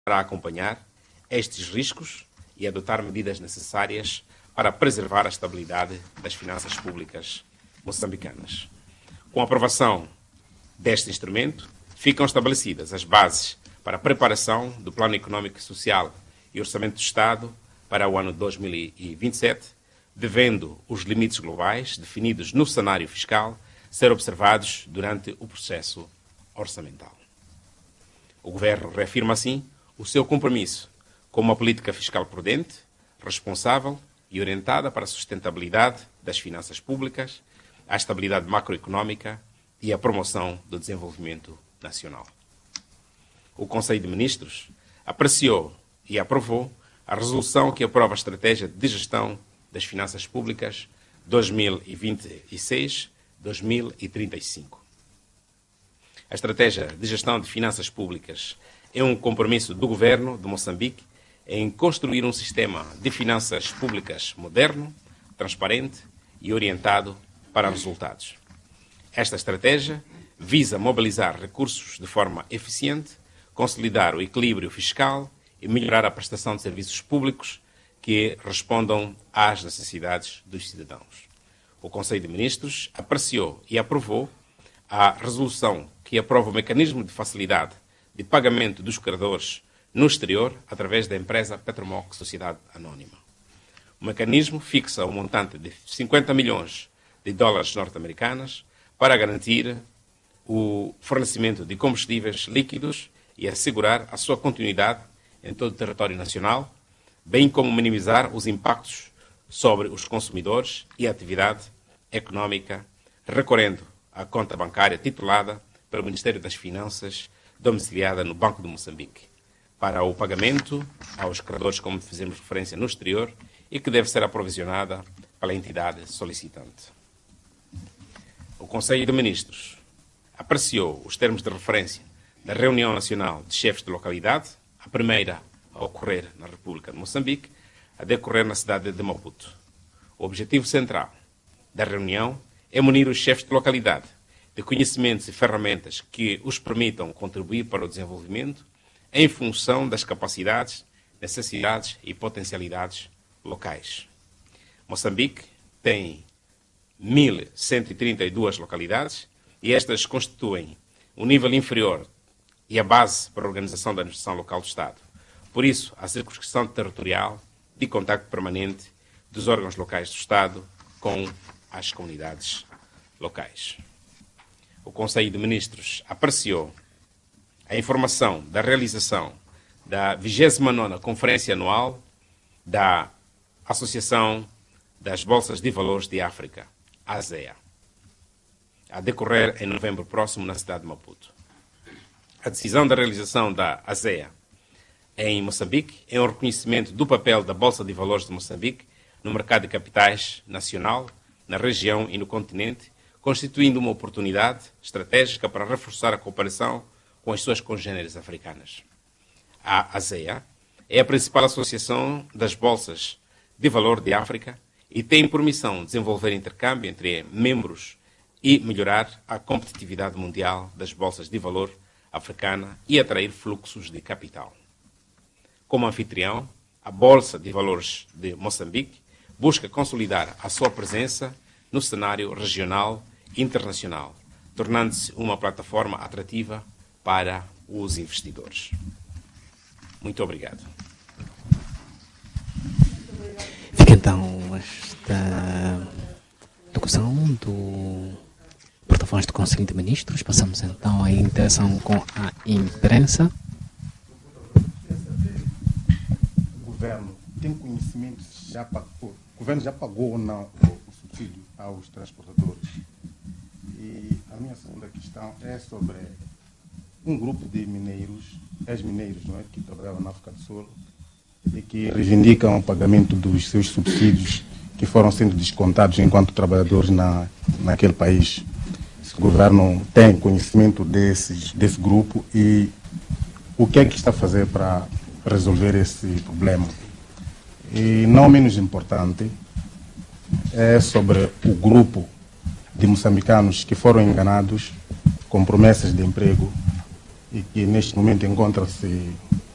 para acompanhar estes riscos e adotar medidas necessárias para preservar a estabilidade das finanças públicas moçambicanas. Com a aprovação deste instrumento, ficam estabelecidas as bases para a preparação do Plano Económico e Social e Orçamento do Estado para o ano 2027, devendo os limites globais definidos no cenário fiscal ser observados durante o processo orçamental. O Governo reafirma, assim, o seu compromisso com uma política fiscal prudente, responsável e orientada para a sustentabilidade das finanças públicas, a estabilidade macroeconómica e a promoção do desenvolvimento nacional. O Conselho de Ministros apreciou e aprovou a resolução que aprova a Estratégia de Gestão das Finanças Públicas 2026-2035. A Estratégia de Gestão de Finanças Públicas é um compromisso do Governo de Moçambique em construir um sistema de finanças públicas moderno, transparente e orientado para resultados. Esta estratégia visa mobilizar recursos de forma eficiente, consolidar o equilíbrio fiscal e melhorar a prestação de serviços públicos que respondam às necessidades dos cidadãos. O Conselho de Ministros apreciou e aprovou a resolução que aprova o mecanismo de facilidade de pagamento dos credores no exterior através da empresa Petromoc Sociedade Anónima. O mecanismo fixa um montante de 50 milhões de dólares norte-americanos para garantir o fornecimento de combustíveis líquidos e assegurar a sua continuidade em todo o território nacional, bem como minimizar os impactos sobre os consumidores e a atividade económica, recorrendo à conta bancária titulada pelo Ministério das Finanças, domiciliada no Banco de Moçambique, para o pagamento aos credores, como fizemos referência, no exterior, e que deve ser aprovisionada pela entidade solicitante. O Conselho de Ministros apreciou os termos de referência da Reunião Nacional de Chefes de Localidade, a primeira a ocorrer na República de Moçambique, a decorrer na cidade de Maputo. O objetivo central da reunião é munir os chefes de localidade de conhecimentos e ferramentas que os permitam contribuir para o desenvolvimento em função das capacidades, necessidades e potencialidades locais. Moçambique tem 1.132 localidades e estas constituem o nível inferior e a base para a organização da administração local do Estado. Por isso, a circunscrição territorial de contacto permanente dos órgãos locais do Estado com as comunidades locais. O Conselho de Ministros apreciou a informação da realização da 29ª Conferência Anual da Associação das Bolsas de Valores de África, ASEA, a decorrer em novembro próximo na cidade de Maputo. A decisão da realização da ASEA em Moçambique é um reconhecimento do papel da Bolsa de Valores de Moçambique no mercado de capitais nacional, na região e no continente, constituindo uma oportunidade estratégica para reforçar a cooperação com as suas congêneres africanas. A ASEA é a principal associação das bolsas de valor de África e tem por missão desenvolver intercâmbio entre membros e melhorar a competitividade mundial das bolsas de valor africana e atrair fluxos de capital. Como anfitrião, a Bolsa de Valores de Moçambique busca consolidar a sua presença no cenário regional e internacional, tornando-se uma plataforma atrativa para os investidores. Muito obrigado. Fica então esta locução do porta-voz do Conselho de Ministros. Passamos então à interação com a imprensa. O governo tem conhecimento, o governo já pagou ou não o subsídio aos transportadores? E a minha segunda questão é sobre um grupo de mineiros, ex-mineiros, não é, que trabalhavam na África do Sul e que reivindicam o pagamento dos seus subsídios que foram sendo descontados enquanto trabalhadores naquele país. Se o governo tem conhecimento desse grupo e o que é que está a fazer para resolver esse problema? E não menos importante é sobre o grupo de moçambicanos que foram enganados com promessas de emprego e que neste momento encontram-se